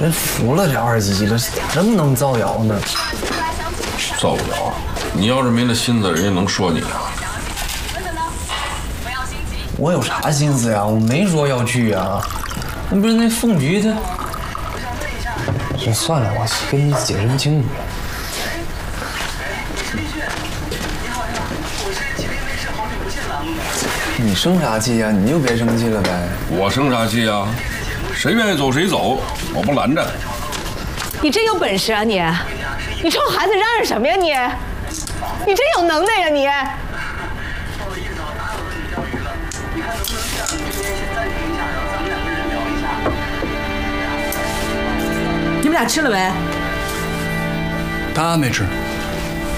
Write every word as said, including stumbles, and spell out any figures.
真服了这二鸡了，咋这么能造谣呢？ 造谣？你要是没那心思，人家能说你啊？ 我有啥心思呀？我没说要去啊。那不是那凤菊她……这算了，我跟你解释不清楚。你生啥气呀？你就别生气了呗。 我生啥气呀？谁愿意走谁走，我不拦着。 你真有本事啊你！你冲孩子嚷嚷什么呀你？你真有能耐呀你！你们俩吃了没？ 他没吃。